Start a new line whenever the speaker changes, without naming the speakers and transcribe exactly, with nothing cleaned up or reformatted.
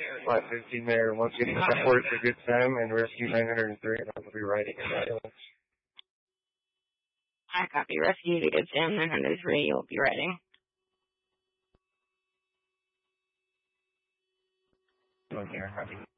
Flight fifteen there, once getting support for good time, and rescue nine hundred three, and I'll be riding in ambulance.
I copy. Rescue to good Sam nine hundred three, you'll be riding.
Okay, I copy.